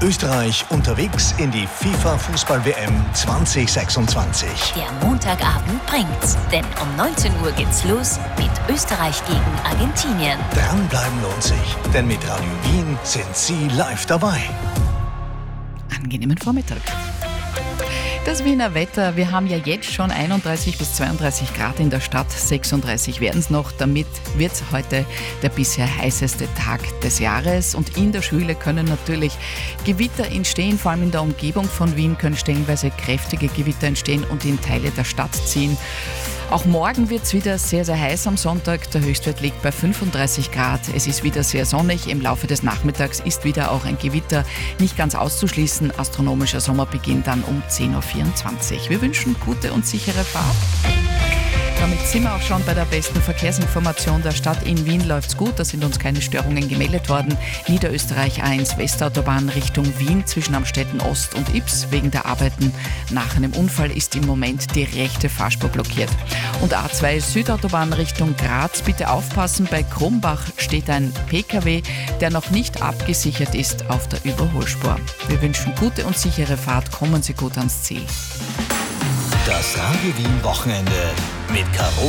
Österreich unterwegs in die FIFA-Fußball-WM 2026. Der Montagabend bringt's, denn um 19 Uhr geht's los mit Österreich gegen Argentinien. Dranbleiben lohnt sich, denn mit Radio Wien sind Sie live dabei. Angenehmen Vormittag. Das Wiener Wetter, wir haben ja jetzt schon 31 bis 32 Grad in der Stadt, 36 werden es noch. Damit wird es heute der bisher heißeste Tag des Jahres. Und in der Schwüle können natürlich Gewitter entstehen, vor allem in der Umgebung von Wien können stellenweise kräftige Gewitter entstehen und in Teile der Stadt ziehen. Auch morgen wird es wieder sehr, sehr heiß am Sonntag. Der Höchstwert liegt bei 35 Grad. Es ist wieder sehr sonnig. Im Laufe des Nachmittags ist wieder auch ein Gewitter nicht ganz auszuschließen. Astronomischer Sommerbeginn dann um 10.24 Uhr. Wir wünschen gute und sichere Fahrt. Damit sind wir auch schon bei der besten Verkehrsinformation der Stadt. In Wien läuft's gut, da sind uns keine Störungen gemeldet worden. Niederösterreich A1 Westautobahn Richtung Wien zwischen Amstetten Ost und Ips. Wegen der Arbeiten nach einem Unfall ist im Moment die rechte Fahrspur blockiert. Und A2 Südautobahn Richtung Graz, bitte aufpassen, bei Krumbach steht ein PKW, der noch nicht abgesichert ist auf der Überholspur. Wir wünschen gute und sichere Fahrt, kommen Sie gut ans Ziel. Das Radio Wien Wochenende mit Caro